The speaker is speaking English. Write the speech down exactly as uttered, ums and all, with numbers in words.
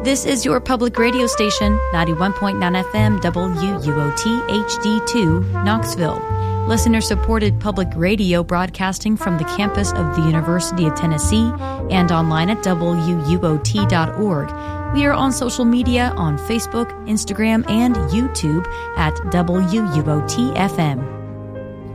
This is your public radio station, ninety-one point nine F M W U O T H D two, Knoxville. Listener-supported public radio broadcasting from the campus of the University of Tennessee and online at W U O T dot org. We are on social media on Facebook, Instagram, and YouTube at W U O T F M.